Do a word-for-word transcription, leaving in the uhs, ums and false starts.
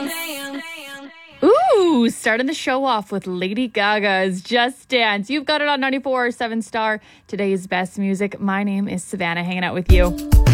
Ooh, starting the show off with Lady Gaga's Just Dance. You've got it on ninety-four point seven Star, today's best music. My name is Savannah, hanging out with you.